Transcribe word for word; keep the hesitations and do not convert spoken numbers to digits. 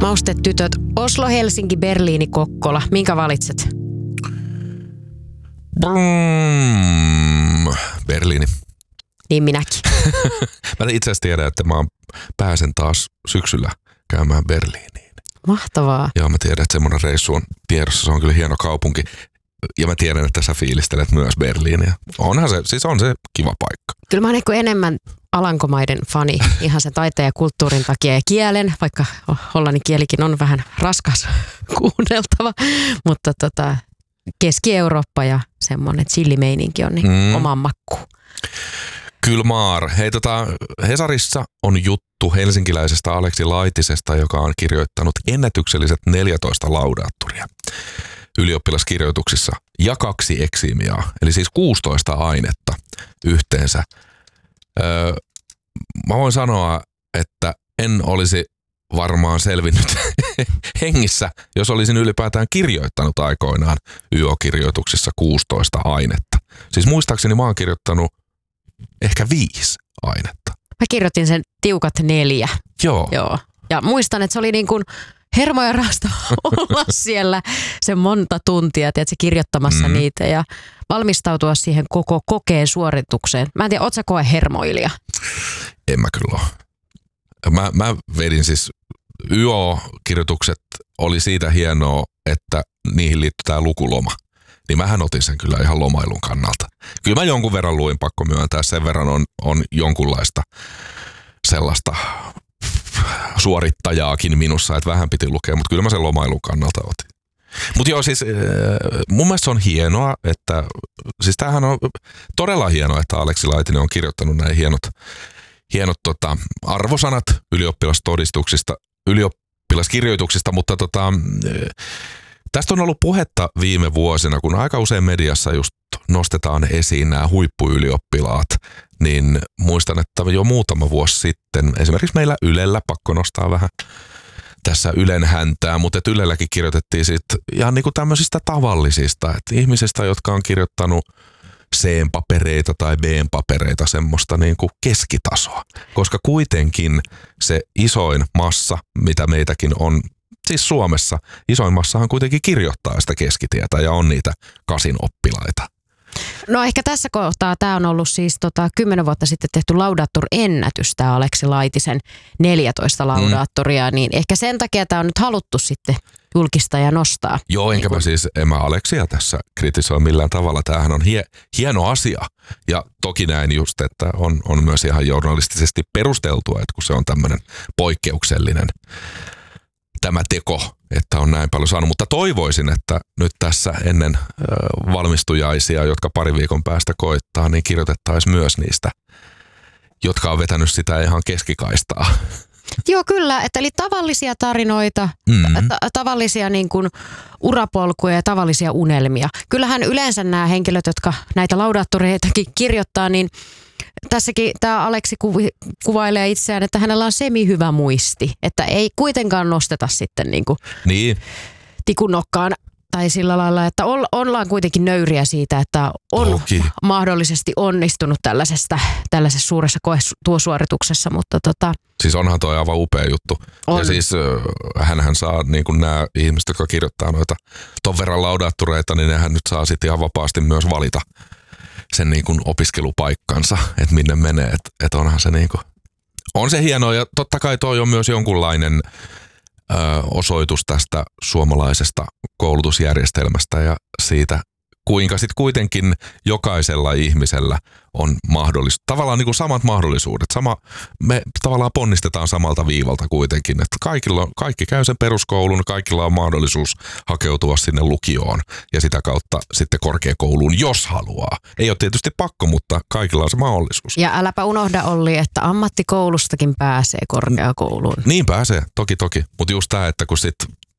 Maustetytöt, Oslo, Helsinki, Berliini, Kokkola. Minkä valitset? Brum, Berliini. Niin minäkin. Mä itse asiassa tiedän, että mä pääsen taas syksyllä käymään Berliiniin. Mahtavaa. Joo, mä tiedän, että semmoinen reissu on tiedossa. Se on kyllä hieno kaupunki. Ja mä tiedän, että sä fiilistelet myös Berliiniä. Onhan se, siis on se kiva paikka. Kyllä mä oon enemmän Alankomaiden fani ihan sen taiteen ja kulttuurin takia ja kielen, vaikka hollannin kielikin on vähän raskas kuunneltava, mutta tota, Keski-Eurooppa ja semmoinen chillimeininki on niin mm. oman makkuun. Kyllä maar. Hei tota, Hesarissa on juttu helsinkiläisestä Aleksi Laitisesta, joka on kirjoittanut ennätykselliset neljätoista laudaattoria ylioppilaskirjoituksissa ja kaksi eksimiaa, eli siis kuusitoista ainetta yhteensä. Öö, mä voin sanoa, että en olisi varmaan selvinnyt hengissä, jos olisin ylipäätään kirjoittanut aikoinaan Y O-kirjoituksissa kuusitoista ainetta. Siis muistaakseni mä oon kirjoittanut ehkä viisi ainetta. Mä kirjoitin sen tiukat neljä. Joo. Joo. Ja muistan, että se oli niin kuin hermoja rasta olla siellä se monta tuntia, tiedätkö, kirjoittamassa mm. niitä ja valmistautua siihen koko kokeen suoritukseen. Mä en tiedä, oot sä koehermoilija? En mä kyllä ole. Mä, mä vedin siis, Y O-kirjoitukset oli siitä hienoa, että niihin liittyy tää lukuloma. Niin mähän otin sen kyllä ihan lomailun kannalta. Kyllä mä jonkun verran luin, pakko myöntää. Sen verran on, on jonkunlaista sellaista suorittajaakin minussa, että vähän piti lukea, mutta kyllä mä sen lomailun kannalta otin. Mutta joo, siis mun mielestä se on hienoa, että siis tämähän on todella hienoa, että Aleksi Laitinen on kirjoittanut näin hienot, hienot tota, arvosanat ylioppilastodistuksista, ylioppilaskirjoituksista, mutta tota, tästä on ollut puhetta viime vuosina, kun aika usein mediassa just nostetaan esiin nämä huippuylioppilaat, niin muistan, että jo muutama vuosi sitten, esimerkiksi meillä Ylellä, pakko nostaa vähän tässä Ylen häntää, mutta että Ylelläkin kirjoitettiin sitten ihan niin kuin tämmöisistä tavallisista, että ihmisistä, jotka on kirjoittanut C-papereita tai B-papereita, semmoista niin kuin keskitasoa, koska kuitenkin se isoin massa, mitä meitäkin on, siis Suomessa, isoin massahan kuitenkin kirjoittaa sitä keskitietä ja on niitä kasin oppilaita. No ehkä tässä kohtaa tämä on ollut siis tota, kymmenen vuotta sitten tehty laudaattor-ennätys, tämä Aleksi Laitisen neljätoista laudaattoria, mm. niin ehkä sen takia tämä on nyt haluttu sitten julkistaa ja nostaa. Joo, enkä niin kun... mä siis, en mä Aleksia tässä kritisoi millään tavalla. Tämähän on hie, hieno asia ja toki näin just, että on, on myös ihan journalistisesti perusteltua, että kun se on tämmöinen poikkeuksellinen tämä teko, että on näin paljon saanut, mutta toivoisin, että nyt tässä ennen ö, valmistujaisia, jotka pari viikon päästä koittaa, niin kirjoitettaisiin myös niistä, jotka on vetänyt sitä ihan keskikaistaa. Joo, kyllä. Että eli tavallisia tarinoita, mm-hmm. ta- tavallisia niin kuin urapolkuja ja tavallisia unelmia. Kyllähän yleensä nämä henkilöt, jotka näitä laudaattoreitakin kirjoittaa, niin tässäkin tämä Aleksi kuvi- kuvailee itseään, että hänellä on semi-hyvä muisti. Että ei kuitenkaan nosteta sitten niin kuin niin. tikunokkaan tai sillä lailla, että ollaan kuitenkin nöyriä siitä, että on Toki. mahdollisesti onnistunut tällaisesta, tällaisessa suuressa koesuorituksessa, mutta tota... Siis onhan toi aivan upea juttu. On. Ja siis hänhän saa, niin kuin nämä ihmiset, jotka kirjoittaa noita ton verran laudaattoreita, niin nehän nyt saa sitten ihan vapaasti myös valita sen niin kuin opiskelupaikkansa, että minne menee, että et onhan se niin kuin... On se hienoa ja totta kai toi on myös jonkunlainen ö, osoitus tästä suomalaisesta koulutusjärjestelmästä ja siitä, kuinka sitten kuitenkin jokaisella ihmisellä on mahdollisuus, tavallaan niin kuin samat mahdollisuudet. Sama, me tavallaan ponnistetaan samalta viivalta kuitenkin, että kaikilla, kaikki käy sen peruskoulun, kaikilla on mahdollisuus hakeutua sinne lukioon ja sitä kautta sitten korkeakouluun, jos haluaa. Ei ole tietysti pakko, mutta kaikilla on se mahdollisuus. Ja äläpä unohda, Olli, että ammattikoulustakin pääsee korkeakouluun. Niin pääsee, toki toki. Mutta just tämä, että kun sitten